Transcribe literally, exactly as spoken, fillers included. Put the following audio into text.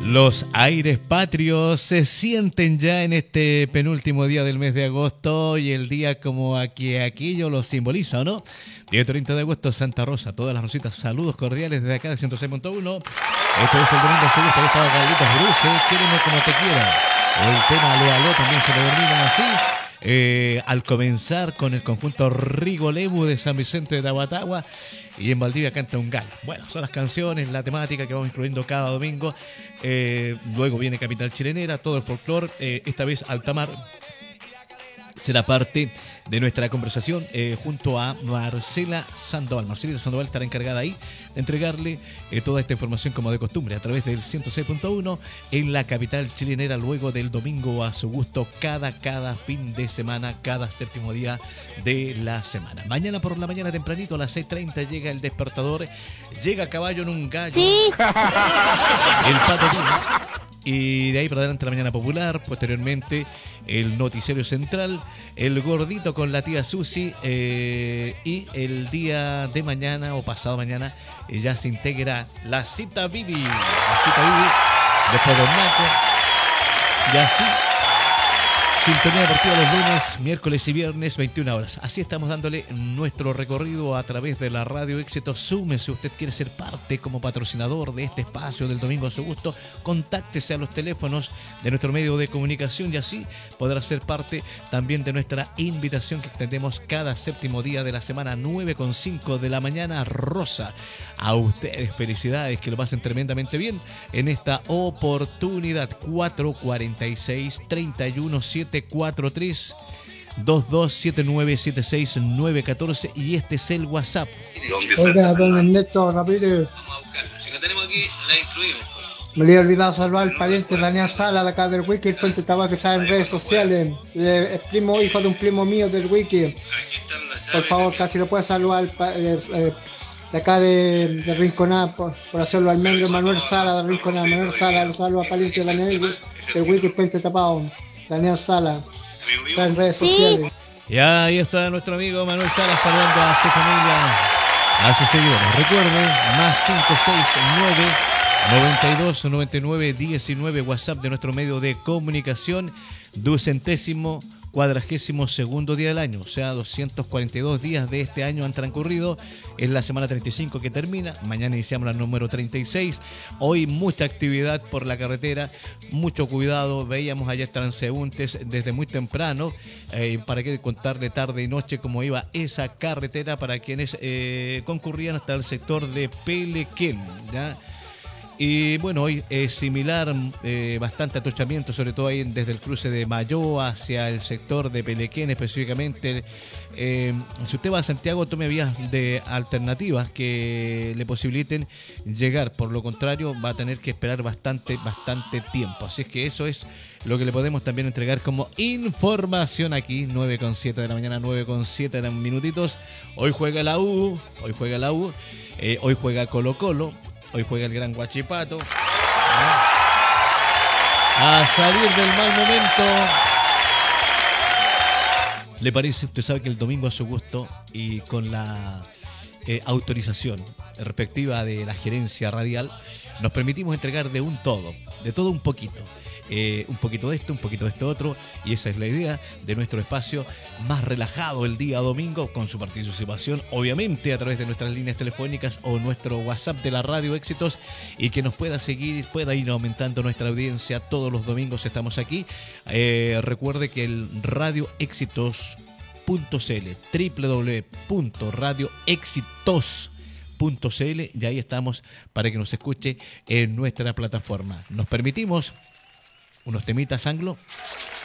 Los aires patrios se sienten ya en este penúltimo día del mes de agosto y el día como aquí aquello lo simboliza, ¿o no? Día treinta de agosto, Santa Rosa, todas las rositas, saludos cordiales desde acá de ciento seis punto uno. Esto es el domingo segundo, ahí estaba Carlitos Bruce, quérenme como te quiera. El tema Aló Aló también se lo denominan así. Eh, al comenzar con el conjunto Rigolemu de San Vicente de Tahuatahua y en Valdivia canta un galo. Bueno, son las canciones, la temática que vamos incluyendo cada domingo. Eh, luego viene Capital Chilenera, todo el folclore. Eh, esta vez Altamar será parte de nuestra conversación eh, junto a Marcela Sandoval. Marcelita Sandoval estará encargada ahí de entregarle eh, toda esta información como de costumbre a través del ciento seis punto uno en la capital chilenera, luego del domingo a su gusto cada, cada fin de semana, cada séptimo día de la semana. Mañana por la mañana tempranito a las seis treinta llega el despertador, llega Caballo en un gallo, sí. El Pato Pino. Y de ahí para adelante la mañana popular, posteriormente el noticiero central, el gordito con la tía Susi eh, y el día de mañana o pasado mañana eh, ya se integra la cita Vivi, la cita Vivi, después Don Naco, y así sintonía deportiva los lunes, miércoles y viernes, veintiuna horas. Así estamos dándole nuestro recorrido a través de la Radio Éxitos. Súmese, si usted quiere ser parte como patrocinador de este espacio del domingo a su gusto, contáctese a los teléfonos de nuestro medio de comunicación y así podrá ser parte también de nuestra invitación que extendemos cada séptimo día de la semana, nueve con cinco de la mañana. Rosa, a ustedes felicidades, que lo pasen tremendamente bien en esta oportunidad. Cuatro cuarenta y seis, treinta y uno, siete cuatro tres, dos dos siete nueve siete seis nueve uno cuatro y este es el WhatsApp. Oiga, don Ernesto Ramírez. Vamos a buscarlo. Si la tenemos aquí, la incluimos. Me le he olvidado salvar al pariente Daniel Sala de acá del Wiki, el Puente Tabaco, que está en redes sociales. Eh, es primo, hijo de un primo mío del Wiki. Aquí están las llaves. Por favor, casi lo puede saludar eh, eh, de acá de, de Rinconá, por, por hacerlo al menos. Manuel Sala de Rinconá, Manuel Sala, lo saluda al pariente Daniel del Wiki, el Puente Tapado. Daniel Sala, está en redes sociales. Y ahí está nuestro amigo Manuel Sala saludando a su familia, a sus seguidores. Recuerde, más cinco seis nueve, noventa y dos, noventa y nueve, diecinueve, WhatsApp de nuestro medio de comunicación, ducentésimo cuadragésimo segundo día del año, o sea, doscientos cuarenta y dos días de este año han transcurrido. Es la semana treinta y cinco que termina, mañana iniciamos la número treinta y seis. Hoy mucha actividad por la carretera, mucho cuidado. Veíamos ayer transeúntes desde muy temprano, eh, para que contarle tarde y noche cómo iba esa carretera para quienes eh, concurrían hasta el sector de Pelequén, ¿ya? Y bueno, hoy es similar, eh, bastante atochamiento, sobre todo ahí desde el cruce de Mayo hacia el sector de Pelequén específicamente. Eh, si usted va a Santiago, tome vías de alternativas que le posibiliten llegar. Por lo contrario, va a tener que esperar bastante, bastante tiempo. Así es que eso es lo que le podemos también entregar como información aquí, nueve con siete de la mañana, nueve con siete de minutitos. Hoy juega la U, hoy juega la U, eh, hoy juega Colo Colo. Hoy juega el Gran Huachipato. A salir del mal momento. ¿Le parece? Usted sabe que el domingo a su gusto y con la eh, autorización respectiva de la gerencia radial, nos permitimos entregar de un todo, de todo un poquito. Eh, un poquito de esto, un poquito de esto otro, y esa es la idea de nuestro espacio más relajado el día domingo, con su participación obviamente a través de nuestras líneas telefónicas o nuestro WhatsApp de la Radio Éxitos, y que nos pueda seguir, pueda ir aumentando nuestra audiencia. Todos los domingos estamos aquí. Eh, recuerde que el Radio Éxitos punto c l, doble u doble u doble u punto radio éxitos punto c l, y ahí estamos para que nos escuche en nuestra plataforma. Nos permitimos unos temitas anglo.